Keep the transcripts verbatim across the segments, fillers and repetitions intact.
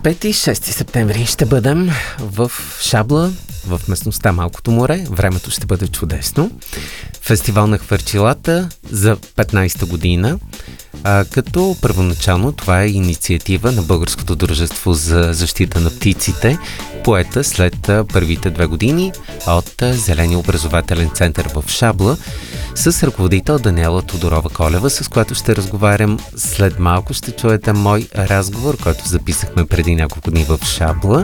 пети и шести септември ще бъдем в Шабла, в местността Малкото море. Времето ще бъде чудесно. Фестивал на хвърчилата за петнайсета година. А, като първоначално това е инициатива на Българското дружество за защита на птиците, поета след а, първите две години от а, Зеления образователен център в Шабла, с ръководител Даниела Тодорова-Колева, с която ще разговарям след малко. Ще чуете мой разговор, който записахме преди няколко дни в Шабла.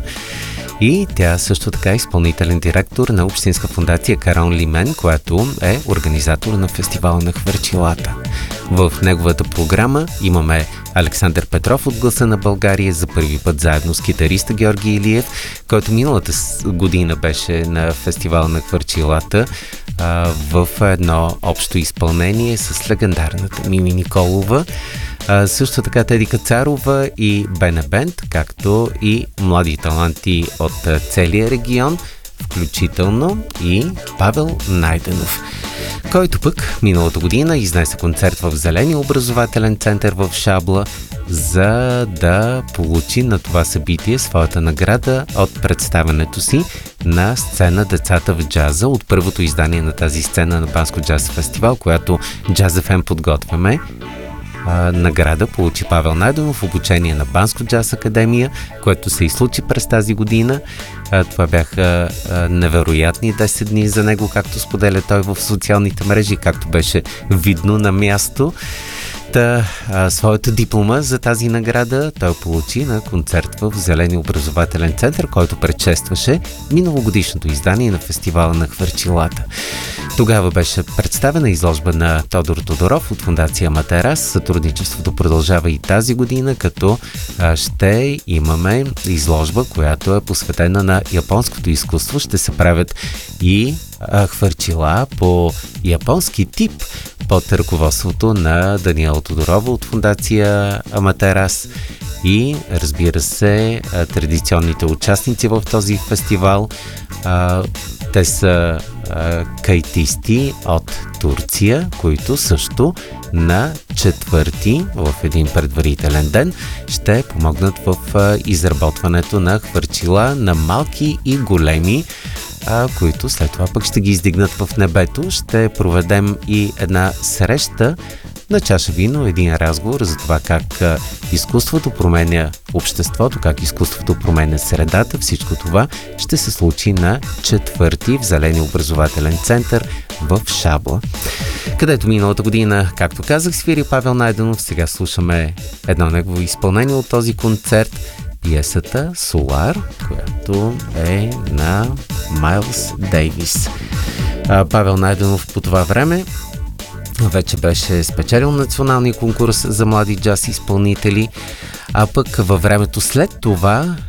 И тя също така е изпълнителен директор на Общинска фондация Карон Лимен, която е организатор на фестивала на хвърчилата. В неговата програма имаме Александър Петров от Гласа на България, за първи път заедно с китариста Георги Илиев, който миналата година беше на фестивала на хвърчилата а, в едно общо изпълнение с легендарната Мими Николова. А, също така Теди Кацарова и Бене Бенд, както и млади таланти от а, целия регион, включително и Павел Найденов, който пък миналата година изнесе концерт в Зеления образователен център в Шабла, за да получи на това събитие своята награда от представянето си на сцена Децата в джаза, от първото издание на тази сцена на Банско джаз фестивал, която Джаз еф ем подготвяме. А, награда получи Павел Найденов, обучение на Банско джаз академия, което се изслучи през тази година. А, това бяха а, невероятни десет дни за него, както споделя той в социалните мрежи, както беше видно на място. Та, а, своята диплома за тази награда той получи на концерт в Зеления образователен център, който предшестваше миналогодишното издание на фестивала на хвърчилата. Тогава беше представена изложба на Тодор Тодоров от фондация Матерас. Сътрудничеството продължава и тази година, като а, ще имаме изложба, която е посветена на японското изкуство. Ще се правят и а, хвърчила по японски тип под ръководството на Даниела Тодорова от фондация Матерас. И, разбира се, традиционните участници в този фестивал, а, те са а, кайтисти от Турция, които също на четвърти, в един предварителен ден, ще помогнат в а, изработването на хвърчила на малки и големи, а, които след това пък ще ги издигнат в небето. Ще проведем и една среща на чаша вино, един разговор за това как а, изкуството променя обществото, как изкуството променя средата. Всичко това ще се случи на четвърти в Зеления образователен център в Шабла, където миналата година, както казах, свири Павел Найденов. Сега слушаме едно негово изпълнение от този концерт, пиесата Солар, която е на Майлс Дейвис. А, Павел Найденов по това време вече беше спечелил националния конкурс за млади джаз изпълнители, а пък във времето след това